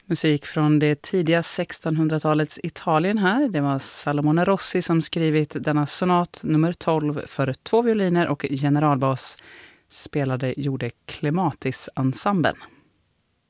Musik från det tidiga 1600-talets Italien här. Det var Salomone Rossi som skrivit denna sonat nummer 12 för 2 violiner och generalbas gjorde Clematis-ensemblen.